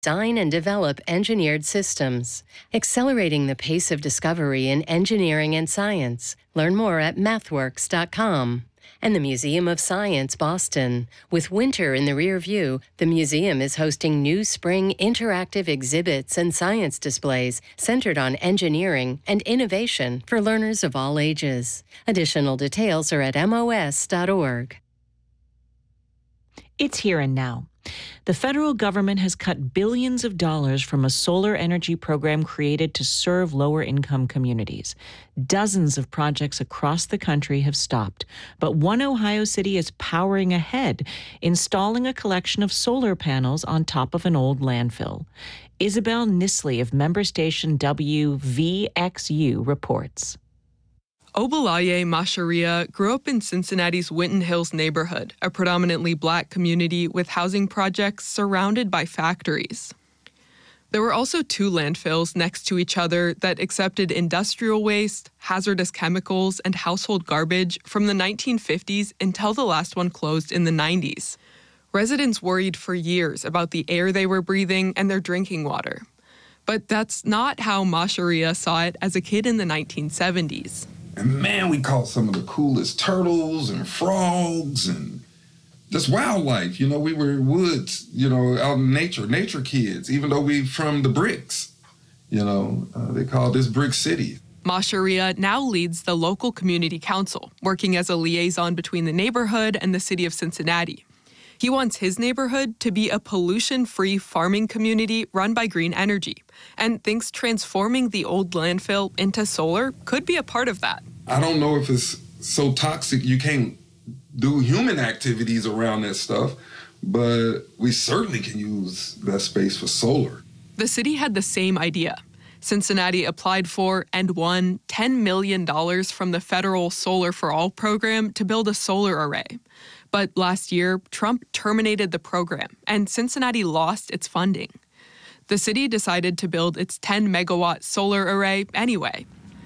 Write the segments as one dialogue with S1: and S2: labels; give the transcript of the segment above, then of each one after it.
S1: Design and develop engineered systems, accelerating the pace of discovery in engineering and science. Learn more at mathworks.com. And the Museum of Science, Boston. With winter in the rear view, the museum is hosting new spring interactive exhibits and science displays centered on engineering and innovation for learners of all ages. Additional details are at mos.org.
S2: It's here and now. The federal government has cut billions of dollars from a solar energy program created to serve lower-income communities. Dozens of projects across the country have stopped, but one Ohio city is powering ahead, installing a collection of solar panels on top of an old landfill. Isabel Nisley of member station WVXU reports.
S3: Obalaye Masharia grew up in Cincinnati's Winton Hills neighborhood, a predominantly black community with housing projects surrounded by factories. There were also two landfills next to each other that accepted industrial waste, hazardous chemicals, and household garbage from the 1950s until the last one closed in the 90s. Residents worried for years about the air they were breathing and their drinking water. But that's not how Masharia saw it as a kid in the 1970s.
S4: And man, we caught some of the coolest turtles and frogs and just wildlife. You know, we were woods, out in nature kids, even though we from the bricks. They call this Brick City.
S3: Masharia now leads the local community council, working as a liaison between the neighborhood and the city of Cincinnati. He wants his neighborhood to be a pollution-free farming community run by green energy, and thinks transforming the old landfill into solar could be a part of that.
S4: I don't know if it's so toxic you can't do human activities around that stuff, but we certainly can use that space for solar.
S3: The city had the same idea. Cincinnati applied for and won $10 million from the federal Solar for All program to build a solar array. But last year, Trump terminated the program, and Cincinnati lost its funding. The city decided to build its 10-megawatt solar array anyway.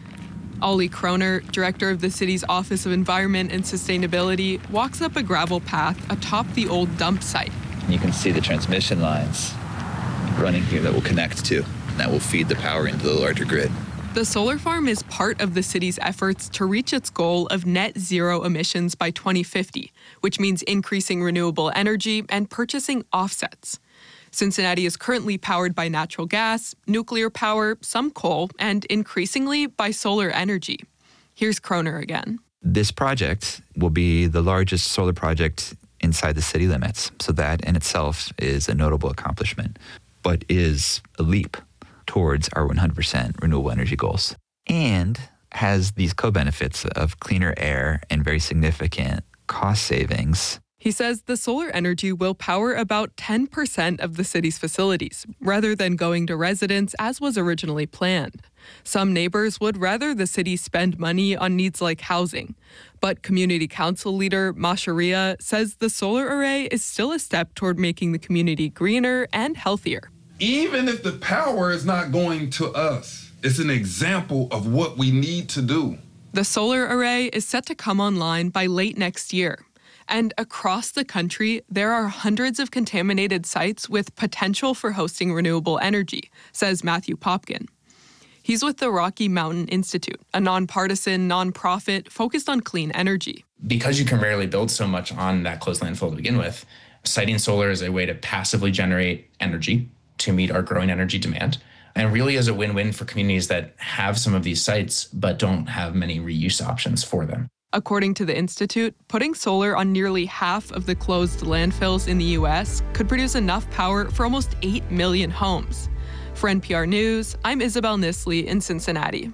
S3: Ollie Kroner, director of the city's Office of Environment and Sustainability, walks up a gravel path atop the old dump site.
S5: You can see the transmission lines running here that will connect to, and that will feed the power into the larger grid.
S3: The solar farm is part of the city's efforts to reach its goal of net zero emissions by 2050, which means increasing renewable energy and purchasing offsets. Cincinnati is currently powered by natural gas, nuclear power, some coal, and increasingly by solar energy. Here's Kroner again.
S5: This project will be the largest solar project inside the city limits, so that in itself is a notable accomplishment, but is a leap towards our 100% renewable energy goals, and has these co-benefits of cleaner air and very significant cost savings.
S3: He says the solar energy will power about 10% of the city's facilities, rather than going to residents as was originally planned. Some neighbors would rather the city spend money on needs like housing, but community council leader Masharia says the solar array is still a step toward making the community greener and healthier.
S4: Even if the power is not going to us, it's an example of what we need to do.
S3: The solar array is set to come online by late next year. And across the country, there are hundreds of contaminated sites with potential for hosting renewable energy, says Matthew Popkin. He's with the Rocky Mountain Institute, a nonpartisan nonprofit focused on clean energy.
S6: Because you can rarely build so much on that closed landfill to begin with, siting solar is a way to passively generate energy to meet our growing energy demand, and really is a win-win for communities that have some of these sites but don't have many reuse options for them.
S3: According to the Institute, putting solar on nearly half of the closed landfills in the U.S. could produce enough power for almost 8 million homes. For NPR News, I'm Isabel Nisley in Cincinnati.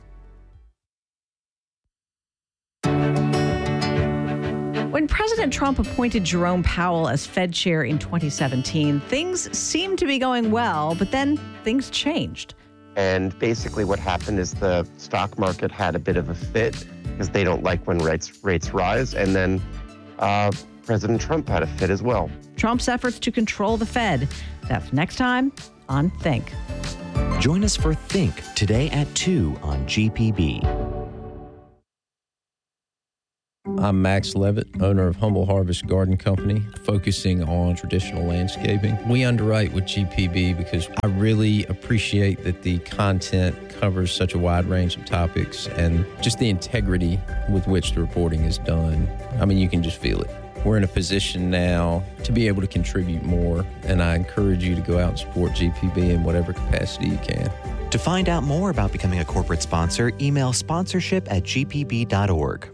S7: When President Trump appointed Jerome Powell as Fed chair in 2017, things seemed to be going well, but then things changed.
S8: And basically what happened is the stock market had a bit of a fit because they don't like when rates rise. And then President Trump had a fit as well.
S7: Trump's efforts to control the Fed. That's next time on Think.
S9: Join us for Think today at 2 on GPB.
S10: I'm Max Levitt, owner of Humble Harvest Garden Company, focusing on traditional landscaping. We underwrite with GPB because I really appreciate that the content covers such a wide range of topics and just the integrity with which the reporting is done. I mean, you can just feel it. We're in a position now to be able to contribute more, and I encourage you to go out and support GPB in whatever capacity you can.
S9: To find out more about becoming a corporate sponsor, email sponsorship@gpb.org.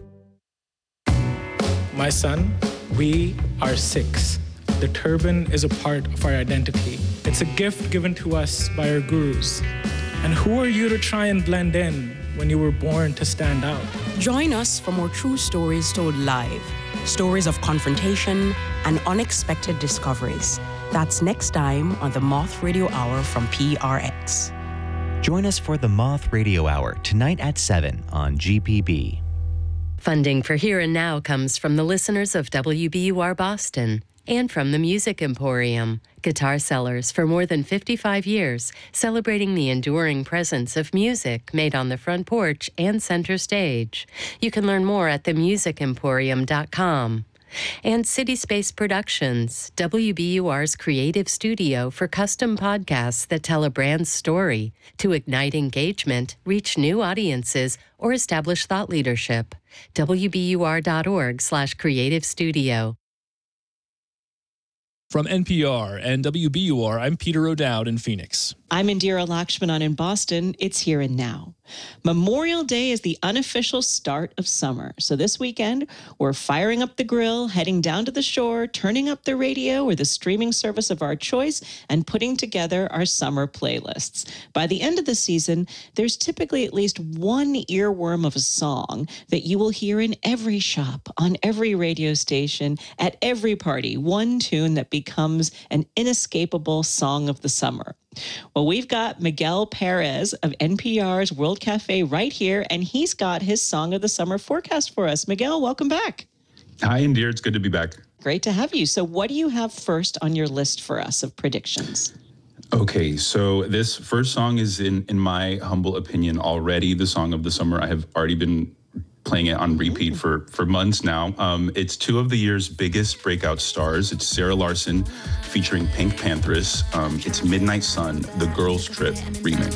S11: My son, we are 6. The turban is a part of our identity. It's a gift given to us by our gurus. And who are you to try and blend in when you were born to stand out?
S12: Join us for more true stories told live. Stories of confrontation and unexpected discoveries. That's next time on the Moth Radio Hour from PRX.
S9: Join us for the Moth Radio Hour tonight at 7 on GPB.
S1: Funding for Here and Now comes from the listeners of WBUR Boston and from the Music Emporium, guitar sellers for more than 55 years, celebrating the enduring presence of music made on the front porch and center stage. You can learn more at themusicemporium.com. And City Space Productions, WBUR's creative studio for custom podcasts that tell a brand's story to ignite engagement, reach new audiences, or establish thought leadership. WBUR.org/creative studio.
S13: From NPR and WBUR, I'm Peter O'Dowd in Phoenix.
S2: I'm Indira Lakshmanan in Boston. It's Here and Now. Memorial Day is the unofficial start of summer. So this weekend, we're firing up the grill, heading down to the shore, turning up the radio or the streaming service of our choice, and putting together our summer playlists. By the end of the season, there's typically at least one earworm of a song that you will hear in every shop, on every radio station, at every party, one tune that becomes an inescapable song of the summer. Well, we've got Miguel Perez of NPR's World Cafe right here, and he's got his Song of the Summer forecast for us. Miguel, welcome back.
S14: Hi, Indira. It's good to be back.
S2: Great to have you. So what do you have first on your list for us of predictions?
S14: Okay, so this first song is, in my humble opinion, already the Song of the Summer. I have already been playing it on repeat for months now. It's two of the year's biggest breakout stars. It's Sarah Larson featuring Pink Panthers. It's Midnight Sun, the Girls Trip remix.